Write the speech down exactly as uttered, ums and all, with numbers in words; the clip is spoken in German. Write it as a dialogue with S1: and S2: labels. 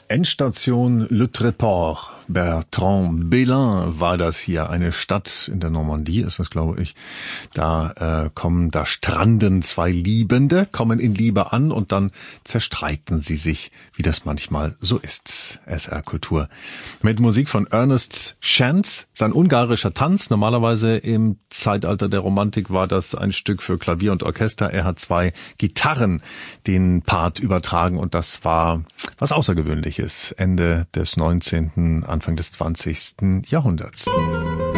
S1: Endstation Le Tréport. Bertrand Belin war das hier, eine Stadt in der Normandie ist das, glaube ich. Da äh, kommen, da stranden zwei Liebende, kommen in Liebe an und dann zerstreiten sie sich, wie das manchmal so ist. S R Kultur. Mit Musik von Ernest Chant, sein ungarischer Tanz. Normalerweise im Zeitalter der Romantik war das ein Stück für Klavier und Orchester. Er hat zwei Gitarren den Part übertragen und das war was Außergewöhnliches. Ende des neunzehnten, Anfang des zwanzigsten Jahrhunderts.